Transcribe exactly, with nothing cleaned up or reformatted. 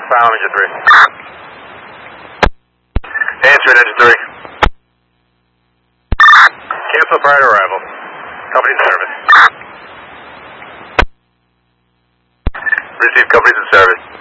Final engine three. Answer engine three. Cancel prior to arrival. Company's in service. Receive company's in service.